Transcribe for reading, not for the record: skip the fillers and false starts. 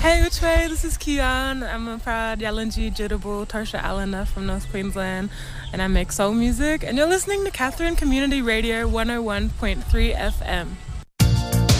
Hey, which way? This is Kian. I'm a proud Yalanji Jitable Tarsha Allena from North Queensland, and I make soul music. And you're listening to Catherine Community Radio 101.3 FM.